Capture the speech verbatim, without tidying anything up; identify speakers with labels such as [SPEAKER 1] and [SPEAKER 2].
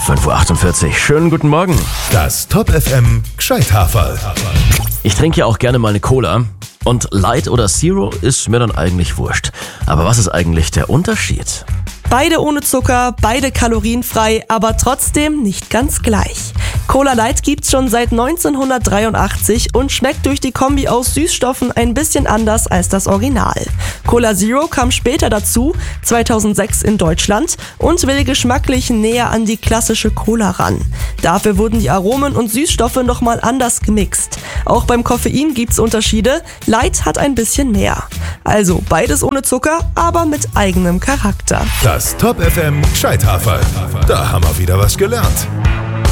[SPEAKER 1] fünf Uhr achtundvierzig. Schönen guten Morgen.
[SPEAKER 2] Das Top F M Gescheithaferl.
[SPEAKER 1] Ich trinke ja auch gerne mal eine Cola. Und Light oder Zero ist mir dann eigentlich wurscht. Aber was ist eigentlich der Unterschied?
[SPEAKER 3] Beide ohne Zucker, beide kalorienfrei, aber trotzdem nicht ganz gleich. Cola Light gibt's schon seit neunzehnhundertdreiundachtzig und schmeckt durch die Kombi aus Süßstoffen ein bisschen anders als das Original. Cola Zero kam später dazu, zweitausendsechs in Deutschland, und will geschmacklich näher an die klassische Cola ran. Dafür wurden die Aromen und Süßstoffe nochmal anders gemixt. Auch beim Koffein gibt's Unterschiede, Light hat ein bisschen mehr. Also beides ohne Zucker, aber mit eigenem Charakter.
[SPEAKER 2] Das Top F M Gescheithaferl. Da haben wir wieder was gelernt.